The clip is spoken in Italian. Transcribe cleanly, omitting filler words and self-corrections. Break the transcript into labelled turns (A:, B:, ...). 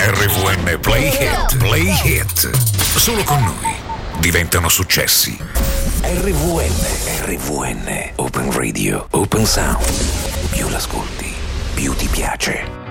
A: RVN Play Hit, Play Hit. Solo con noi diventano successi. RVN Open Radio, Open Sound. Più l'ascolti, più ti piace.